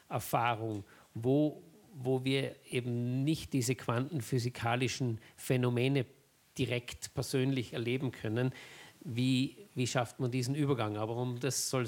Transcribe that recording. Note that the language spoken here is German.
Erfahrung, wo wir eben nicht diese quantenphysikalischen Phänomene direkt persönlich erleben können. Wie schafft man diesen Übergang? Aber um das soll